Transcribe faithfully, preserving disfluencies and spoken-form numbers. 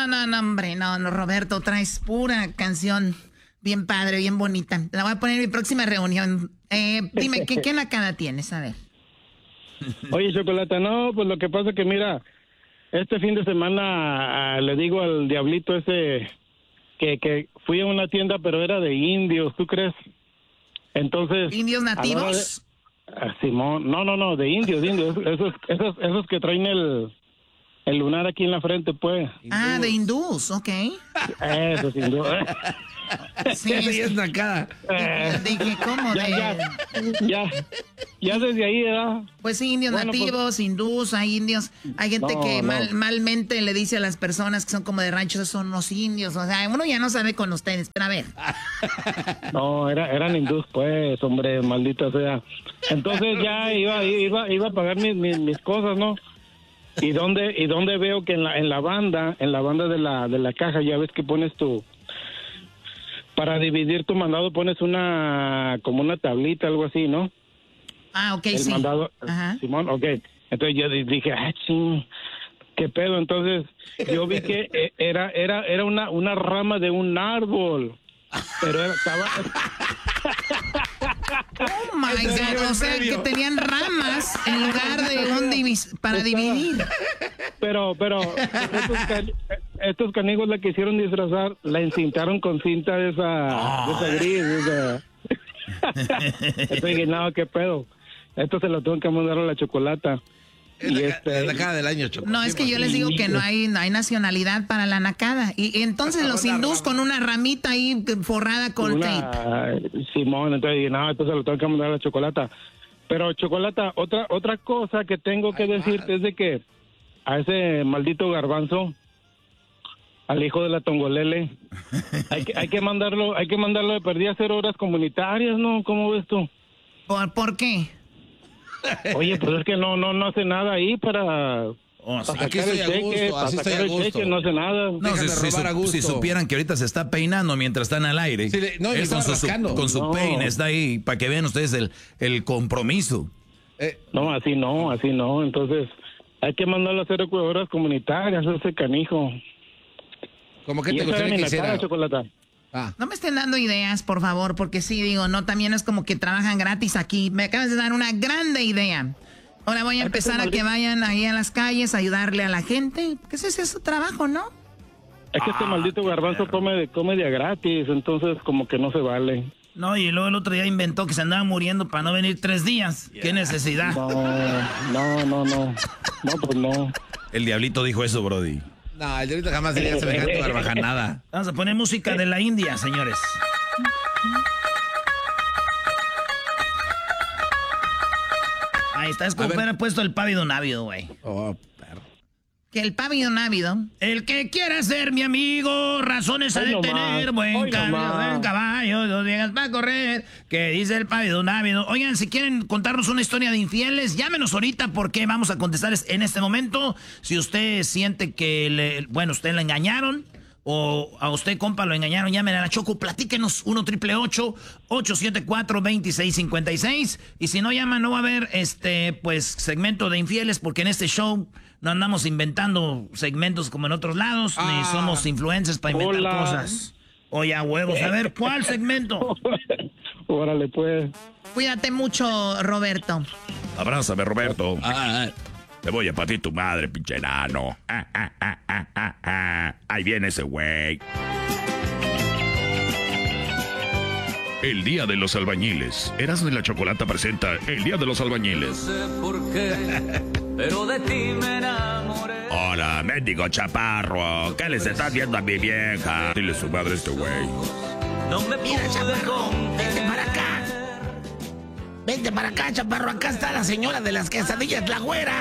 No, no, no, hombre, no, no, Roberto, traes pura canción bien padre, bien bonita. La voy a poner en mi próxima reunión. Eh, dime, ¿qué, qué nacada tienes? A ver. Oye, Chocolata, no, pues lo que pasa es que mira, este fin de semana a, le digo al diablito ese que, que fui a una tienda, pero era de indios, ¿tú crees? Entonces... ¿Indios nativos? De, a Simón, no, no, no, de indios, de indios, esos, esos, esos que traen el, el lunar aquí en la frente, pues. Ah, de hindús, ok. Eso, sin duda. Sí, Esa ya es nacada. Eh, dije, ¿cómo? ya, de... ya, ya, ya desde ahí, ¿verdad? Pues sí, indios Bueno, nativos, pues, hindús, hay indios. Hay gente no, que no. mal, malmente le dice a las personas que son como de ranchos, esos son los indios. O sea, uno ya no sabe con ustedes, pero a ver. No, era, eran hindús, pues, hombre, maldita sea. Entonces ya iba, iba, iba a pagar mis, mis, mis cosas, ¿no? Y dónde, y dónde veo que en la, en la banda, en la banda de la, de la caja, ya ves que pones tu, para dividir tu mandado pones una, como una tablita, algo así, ¿no? Ah, ok, El sí. mandado, Ajá. Simón, ok. Entonces yo di- dije, ah, ching, qué pedo. Entonces yo vi que eh, era, era, era una, una rama de un árbol, pero era, estaba... Oh my God, o sea, que tenían ramas en lugar de un divis para dividir. Pero, pero, estos, can- estos canigos la quisieron disfrazar, la encintaron con cinta de esa, de esa gris, de esa... Entonces dije, no, qué pedo. Esto se lo tengo que mandar a la Chocolata. Es Y la, este- la nacada del año, Choco. No, es que yo les digo que no hay, no hay nacionalidad para la nacada. Y, y entonces los Una hindús rama. con una ramita ahí forrada con tape. Una, Simón, entonces dije, no, esto se lo tengo que mandar a la Chocolata. Pero, Chocolata, otra otra cosa que tengo que decirte es de que a ese maldito garbanzo, al hijo de la Tongolele, hay que, hay que mandarlo, hay que mandarlo de perdida a hacer horas comunitarias, ¿no? ¿Cómo ves tú? ¿Por, por qué? Oye, pues es que no, no, no hace nada ahí para... Oh, sí. para Aquí sacar estoy el a cheque, gusto, para así estoy sacar a el gusto. cheque, no hace nada. No, Déjame si, si robar a su- gusto. si supieran que ahorita se está peinando mientras está en al aire. Sí, le- no, y Él estaba con su, rascando. con su No. peine está ahí para que vean ustedes el, el compromiso. Eh, No, así no, así no. Entonces, hay que mandarlo a hacer horas comunitarias, ese canijo. ¿Cómo que Y te esa era gustaría mi que nacada, hiciera? Chocolata. Ah, No me estén dando ideas, por favor, porque sí, digo, no, también es como que trabajan gratis aquí. Me acabas de dar una grande idea. Ahora voy a empezar a que vayan ahí a las calles a ayudarle a la gente. Porque ese es su trabajo, ¿no? Es que este Ah, maldito garbanzo come de, come de a gratis, entonces como que no se vale. No, y luego el otro día inventó que se andaba muriendo para no venir tres días. ¿Qué necesidad? No, no, no, no. No, pues no. El diablito dijo eso, Brody. no, el de ahorita jamás sería semejante barbajanada. Vamos a poner música de la India, señores. Ahí está, es como A ver. hubiera puesto el pávido návido, güey. Oh, perro. Que el pávido návido. El que quiera ser mi amigo, razones ha Hoy de no tener, más, buen hoy no cambio, más. buen caballo, dos días para correr, que dice el pávido návido. Oigan, si quieren contarnos una historia de infieles, llámenos ahorita porque vamos a contestarles en este momento. Si usted siente que, le, bueno, usted le engañaron, o a usted, compa, lo engañaron, llamen a la Choco, platíquenos, uno triple ocho, ocho siete cuatro, dos seis cinco seis. Y si no llaman, no va a haber, este, pues, segmento de infieles, porque en este show no andamos inventando segmentos como en otros lados, Ah. ni somos influencers para inventar Hola. cosas. Oye, a huevos, a ver, ¿cuál segmento? Órale, pues. Cuídate mucho, Roberto. Abrázame, Roberto. Ah, Te voy a patir tu madre, pinche enano. Ah, ah, ah, ah, ah, ah. Ahí viene ese güey. El Día de los Albañiles. Erasmo y la Chocolata presenta El Día de los Albañiles. sé por qué, pero de ti me enamoré. Hola, mendigo chaparro. ¿Qué les estás viendo a mi vieja? Dile su madre a este güey. No me Mira, pude chaparro, vente para acá. contener. Vente para acá, chaparro. Acá está la señora de las quesadillas, la güera.